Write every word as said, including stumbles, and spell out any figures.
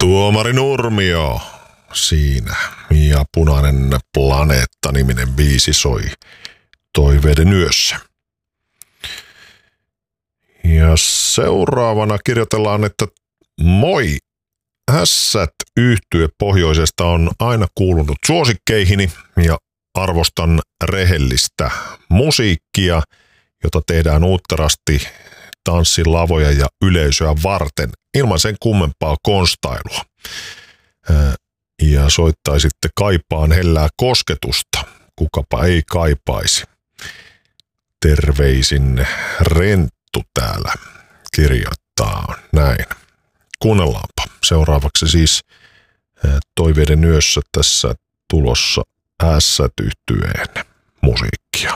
Tuomari Nurmio siinä ja Punainen planeetta-niminen biisi soi Toiveiden yössä. Ja seuraavana kirjoitellaan, että moi, Ässät yhtye pohjoisesta on aina kuulunut suosikkeihini ja arvostan rehellistä musiikkia, jota tehdään uutterasti tanssilavoja ja yleisöä varten ilman sen kummempaa konstailua. Ja soittaisitte kaipaan hellää kosketusta, kukapa ei kaipaisi. Terveisin Renttu täällä kirjoittaa näin. Kuunnellaanpa. Seuraavaksi siis Toiveiden yössä tässä tulossa Ässät yhtyeen musiikkia.